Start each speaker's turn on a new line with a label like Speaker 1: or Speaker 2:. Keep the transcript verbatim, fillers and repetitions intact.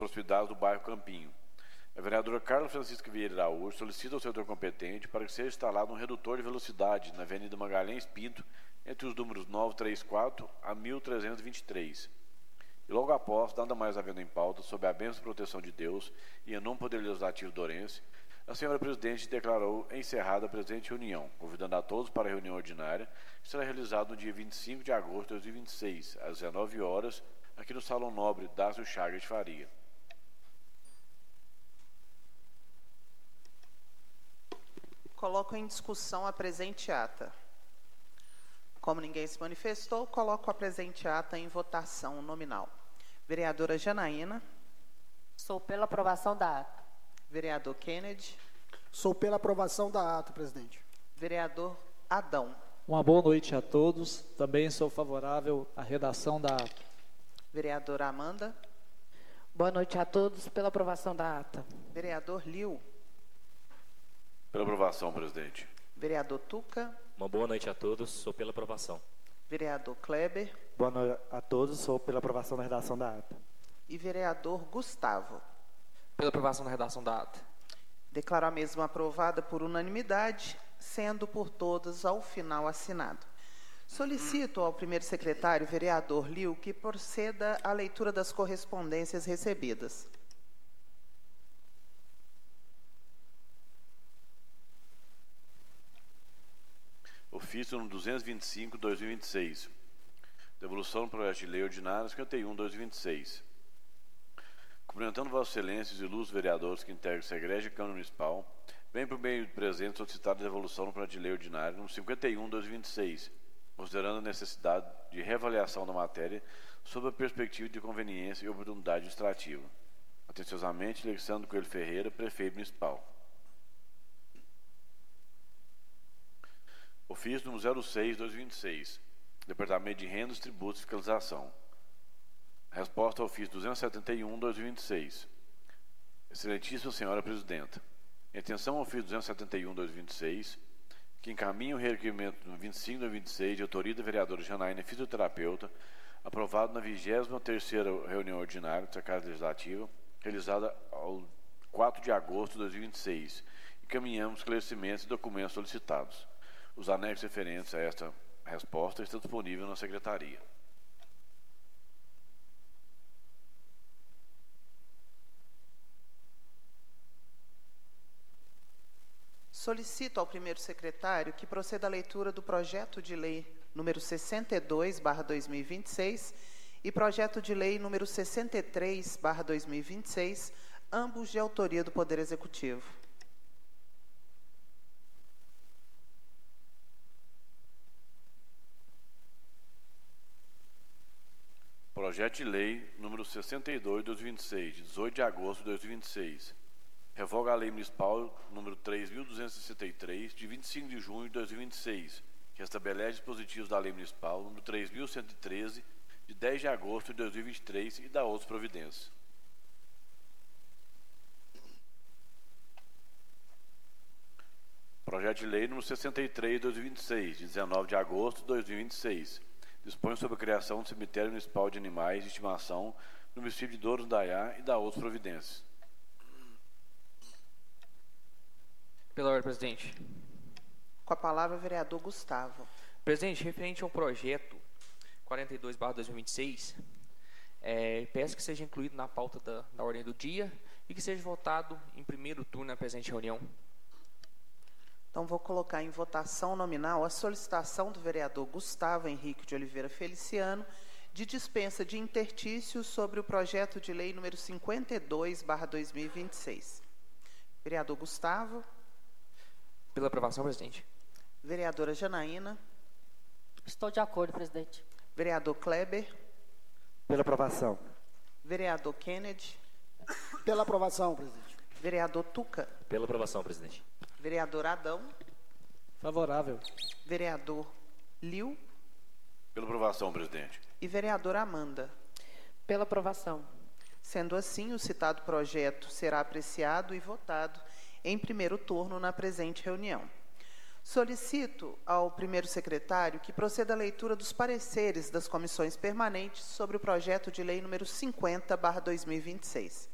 Speaker 1: proximidades do bairro Campinho. A vereadora Carla Francisca Vieira Araújo solicita ao setor competente para que seja instalado um redutor de velocidade na Avenida Magalhães Pinto, entre os números novecentos e trinta e quatro a mil trezentos e vinte e três. E logo após, nada mais havendo em pauta, sob a bênção e proteção de Deus e em nome do Poder Legislativo dourense, a senhora presidente declarou encerrada a presente reunião, convidando a todos para a reunião ordinária, que será realizada no dia vinte e cinco de agosto de dois mil e vinte e seis, às dezenove horas, aqui no Salão Nobre Dácio Chagas de Faria.
Speaker 2: Coloco em discussão a presente ata. Como ninguém se manifestou, coloco a presente ata em votação nominal. Vereadora Janaína.
Speaker 3: Sou pela aprovação da ata.
Speaker 2: Vereador Kennedy.
Speaker 4: Sou pela aprovação da ata, presidente.
Speaker 2: Vereador Adão.
Speaker 5: Uma boa noite a todos. Também sou favorável à redação da ata.
Speaker 2: Vereadora Amanda.
Speaker 3: Boa noite a todos. Pela aprovação da ata.
Speaker 2: Vereador Liu.
Speaker 1: Pela aprovação, presidente.
Speaker 2: Vereador Tuca.
Speaker 6: Uma boa noite a todos. Sou pela aprovação.
Speaker 2: Vereador Kleber.
Speaker 7: Boa noite a todos. Sou pela aprovação da redação da ata.
Speaker 2: E vereador Gustavo.
Speaker 8: Pela aprovação da redação da ata.
Speaker 2: Declaro a mesma aprovada por unanimidade, sendo por todos ao final assinado. Solicito ao primeiro secretário, vereador Liu, que proceda à leitura das correspondências recebidas.
Speaker 1: Ofício número duzentos e vinte e cinco, dois mil e vinte e seis. Devolução do projeto de lei ordinário cinquenta e um, dois mil e vinte e seis. Cumprimentando Vossas Excelências e ilustres vereadores que integram essa Igreja e Câmara Municipal, vem por meio de presente solicitar a devolução do projeto de lei ordinário número cinquenta e um, dois mil e vinte e seis, considerando a necessidade de reavaliação da matéria sob a perspectiva de conveniência e oportunidade administrativa. Atenciosamente, Alexandre Coelho Ferreira, Prefeito Municipal. Ofício número zero seis, dois mil e vinte e seis, Departamento de Rendas, Tributos e Fiscalização. Resposta ao ofício duzentos e setenta e um, dois mil e vinte e seis. Excelentíssima Senhora Presidenta, em atenção ao ofício duzentos e setenta e um, dois mil e vinte e seis, que encaminha o requerimento no vinte e cinco, dois mil e vinte e seis, de autoria da vereadora Janaína, fisioterapeuta, aprovado na vigésima terceira reunião ordinária da Casa Legislativa, realizada ao quatro de agosto de dois mil e vinte e seis, encaminhamos esclarecimentos e documentos solicitados. Os anexos referentes a esta resposta estão disponíveis na Secretaria.
Speaker 2: Solicito ao primeiro secretário que proceda à leitura do projeto de lei número sessenta e dois barra dois mil e vinte e seis e projeto de lei número sessenta e três barra dois mil e vinte e seis, ambos de autoria do Poder Executivo.
Speaker 1: Projeto de lei número sessenta e dois, dois mil e vinte e seis, de dezoito de agosto de dois mil e vinte e seis. Revoga a Lei Municipal número três mil duzentos e sessenta e três, de vinte e cinco de junho de dois mil e vinte e seis, que estabelece dispositivos da Lei Municipal número três mil cento e treze, de dez de agosto de dois mil e vinte e três e da outras providências. Projeto de lei número sessenta e três, dois mil e vinte e seis, de dezenove de agosto de dois mil e vinte e seis. Dispõe sobre a criação do cemitério municipal de animais de estimação no município de Douros do Daiá e da outras providências.
Speaker 8: Pela ordem, presidente.
Speaker 2: Com a palavra, o vereador Gustavo.
Speaker 8: Presidente, referente ao projeto quarenta e dois barra dois mil e vinte e seis, é, peço que seja incluído na pauta da, da ordem do dia e que seja votado em primeiro turno na presente reunião.
Speaker 2: Então, vou colocar em votação nominal a solicitação do vereador Gustavo Henrique de Oliveira Feliciano de dispensa de intertícios sobre o projeto de lei número cinquenta e dois barra dois mil e vinte e seis. Vereador Gustavo.
Speaker 8: Pela aprovação, presidente.
Speaker 2: Vereadora Janaína.
Speaker 3: Estou de acordo, presidente.
Speaker 2: Vereador Kleber.
Speaker 7: Pela aprovação.
Speaker 2: Vereador Kennedy.
Speaker 4: Pela aprovação, presidente.
Speaker 2: Vereador Tuca.
Speaker 6: Pela aprovação, presidente.
Speaker 2: Vereador Adão.
Speaker 5: Favorável.
Speaker 2: Vereador Liu.
Speaker 1: Pela aprovação, presidente.
Speaker 2: E vereadora Amanda.
Speaker 3: Pela aprovação.
Speaker 2: Sendo assim, o citado projeto será apreciado e votado em primeiro turno na presente reunião. Solicito ao primeiro secretário que proceda à leitura dos pareceres das comissões permanentes sobre o projeto de lei número cinquenta barra dois mil e vinte e seis.